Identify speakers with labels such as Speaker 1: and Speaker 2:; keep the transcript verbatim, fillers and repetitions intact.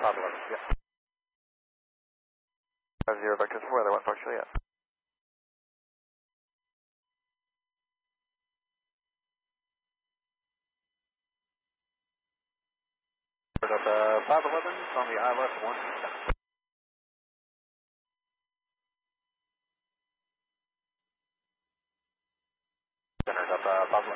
Speaker 1: five eleven, yeah. five zero, vectors for weather, one Fox Juliet. Up uh, five eleven on the I L S one. Centered up uh, five eleven.